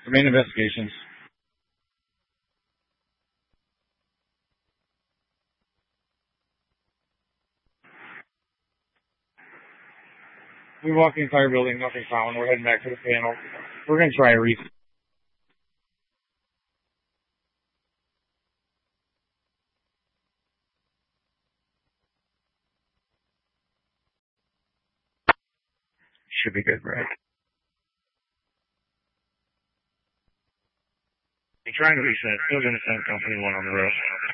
Main investigations. We walked the entire building, nothing found. We're heading back to the panel. We're going to try a reset. Should be good, right? You're trying to reset. Still going to send company one on the roof.